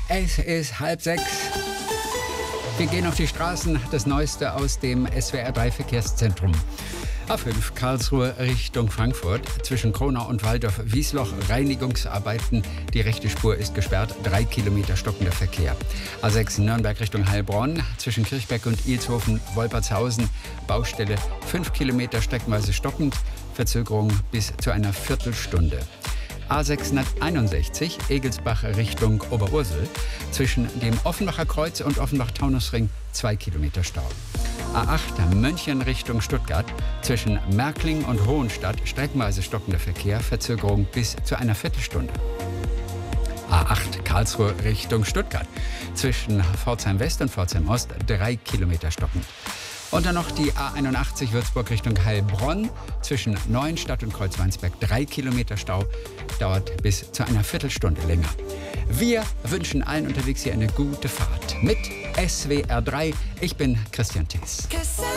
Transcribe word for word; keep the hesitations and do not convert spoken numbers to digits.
Es ist halb sechs. Wir gehen auf die Straßen. Das Neueste aus dem S W R drei Verkehrszentrum. A fünf Karlsruhe Richtung Frankfurt. Zwischen Kronau und Waldorf-Wiesloch Reinigungsarbeiten. Die rechte Spur ist gesperrt. Drei Kilometer stockender Verkehr. A sechs Nürnberg Richtung Heilbronn. Zwischen Kirchberg und Ilshofen-Wolpertshausen. Baustelle. Fünf Kilometer streckenweise stockend. Verzögerung bis zu einer Viertelstunde. A sechshunderteinundsechzig Egelsbach Richtung Oberursel. Zwischen dem Offenbacher Kreuz und Offenbach-Taunusring zwei Kilometer Stau. A acht München Richtung Stuttgart. Zwischen Märkling und Hohenstadt streckenweise stockender Verkehr. Verzögerung bis zu einer Viertelstunde. A acht Karlsruhe Richtung Stuttgart. Zwischen Pforzheim West und Pforzheim Ost drei Kilometer stockend. Und dann noch die A einundachtzig Würzburg Richtung Heilbronn. Zwischen Neuenstadt und Kreuzweinsberg drei Kilometer Stau. Dauert bis zu einer Viertelstunde länger. Wir wünschen allen unterwegs hier eine gute Fahrt mit S W R drei. Ich bin Christian Thees.